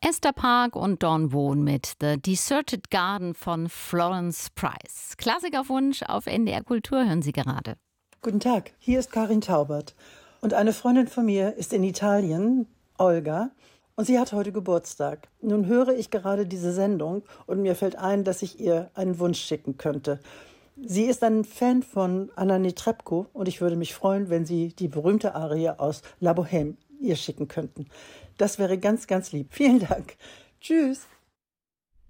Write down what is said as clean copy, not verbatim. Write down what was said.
Esther Park und Dawn Wohn mit The Deserted Garden von Florence Price. Klassikerwunsch auf NDR Kultur hören Sie gerade. Guten Tag, hier ist Karin Taubert. Und eine Freundin von mir ist in Italien, Olga, und sie hat heute Geburtstag. Nun höre ich gerade diese Sendung und mir fällt ein, dass ich ihr einen Wunsch schicken könnte. Sie ist ein Fan von Anna Netrebko und ich würde mich freuen, wenn Sie die berühmte Arie aus La Bohème ihr schicken könnten. Das wäre ganz, ganz lieb. Vielen Dank. Tschüss.